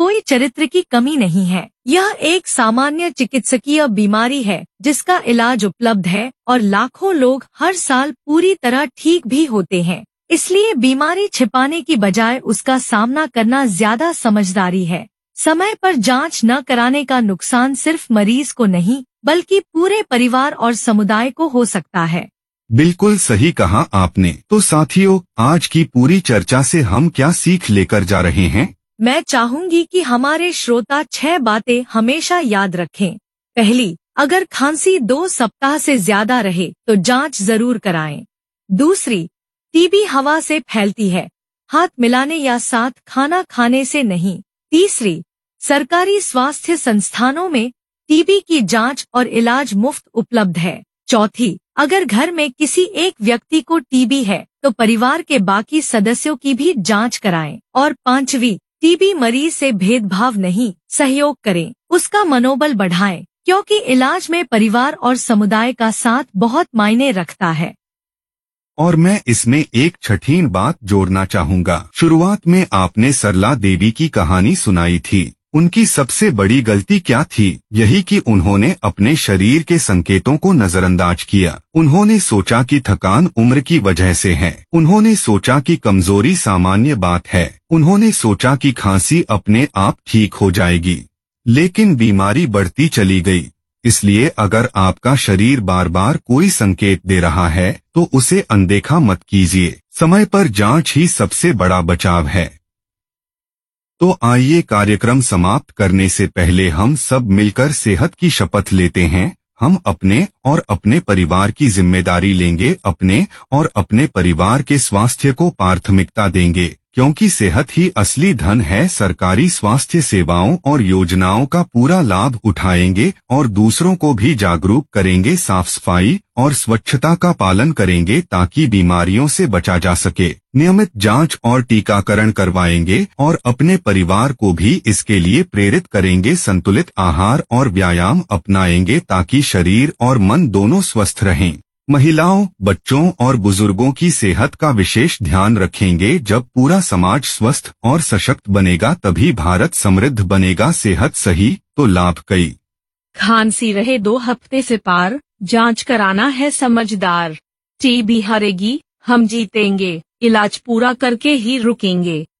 कोई चरित्र की कमी नहीं है। यह एक सामान्य चिकित्सकीय बीमारी है जिसका इलाज उपलब्ध है और लाखों लोग हर साल पूरी तरह ठीक भी होते हैं। इसलिए बीमारी छिपाने की बजाय उसका सामना करना ज्यादा समझदारी है। समय पर जांच न कराने का नुकसान सिर्फ मरीज को नहीं बल्कि पूरे परिवार और समुदाय को हो सकता है। बिल्कुल सही कहा आपने। तो साथियों, आज की पूरी चर्चा से हम क्या सीख लेकर जा रहे हैं? मैं चाहूंगी कि हमारे श्रोता 6 बातें हमेशा याद रखें। पहली, अगर खांसी 2 सप्ताह से ज्यादा रहे तो जांच जरूर कराएं। दूसरी, टीबी हवा से फैलती है, हाथ मिलाने या साथ खाना खाने से नहीं। तीसरी, सरकारी स्वास्थ्य संस्थानों में टीबी की जांच और इलाज मुफ्त उपलब्ध है। चौथी, अगर घर में किसी एक व्यक्ति को टीबी है तो परिवार के बाकी सदस्यों की भी जांच कराएं। और पांचवी, टीबी मरीज से भेदभाव नहीं, सहयोग करें, उसका मनोबल बढ़ाएं, क्योंकि इलाज में परिवार और समुदाय का साथ बहुत मायने रखता है। और मैं इसमें एक छठीन बात जोड़ना चाहूँगा। शुरुआत में आपने सरला देवी की कहानी सुनाई थी। उनकी सबसे बड़ी गलती क्या थी? यही कि उन्होंने अपने शरीर के संकेतों को नजरअंदाज किया। उन्होंने सोचा कि थकान उम्र की वजह से है। उन्होंने सोचा कि कमजोरी सामान्य बात है। उन्होंने सोचा कि खांसी अपने आप ठीक हो जाएगी। लेकिन बीमारी बढ़ती चली गई। इसलिए अगर आपका शरीर बार बार कोई संकेत दे रहा है तो उसे अनदेखा मत कीजिए। समय पर जांच ही सबसे बड़ा बचाव है। तो आइए, कार्यक्रम समाप्त करने से पहले हम सब मिलकर सेहत की शपथ लेते हैं। हम अपने और अपने परिवार की जिम्मेदारी लेंगे, अपने और अपने परिवार के स्वास्थ्य को प्राथमिकता देंगे, क्योंकि सेहत ही असली धन है। सरकारी स्वास्थ्य सेवाओं और योजनाओं का पूरा लाभ उठाएंगे और दूसरों को भी जागरूक करेंगे। साफ सफाई और स्वच्छता का पालन करेंगे ताकि बीमारियों से बचा जा सके। नियमित जांच और टीकाकरण करवाएंगे और अपने परिवार को भी इसके लिए प्रेरित करेंगे। संतुलित आहार और व्यायाम अपनाएंगे ताकि शरीर और मन दोनों स्वस्थ रहें। महिलाओं, बच्चों और बुजुर्गों की सेहत का विशेष ध्यान रखेंगे। जब पूरा समाज स्वस्थ और सशक्त बनेगा तभी भारत समृद्ध बनेगा। सेहत सही तो लाभ कई। खांसी रहे 2 हफ्ते से पार, जांच कराना है समझदार। टीबी हारेगी, हम जीतेंगे, इलाज पूरा करके ही रुकेंगे।